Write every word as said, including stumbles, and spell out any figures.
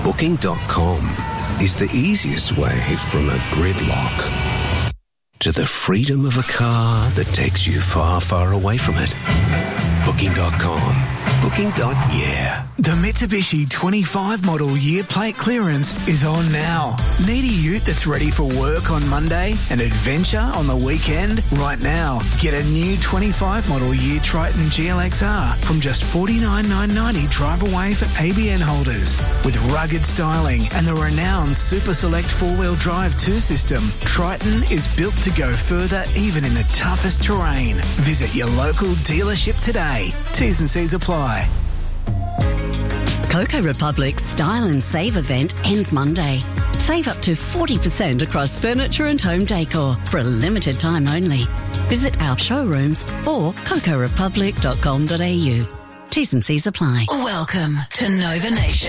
Booking dot com is the easiest way from a gridlock to the freedom of a car that takes you far, far away from it. Booking dot com. Booking. Yeah. The Mitsubishi twenty-five model year plate clearance is on now. Need a ute that's ready for work on Monday and adventure on the weekend? Right now, get a new twenty-five model year Triton G L X R from just forty-nine thousand nine hundred ninety dollars drive away for A B N holders. With rugged styling and the renowned Super Select four-wheel drive two system, Triton is built to go further even in the toughest terrain. Visit your local dealership today. T's and C's apply. Coco Republic's Style and Save event ends Monday. Save up to forty percent across furniture and home decor for a limited time only. Visit our showrooms or coco republic dot com dot a u. T's and C's apply. Welcome to Nova Nation.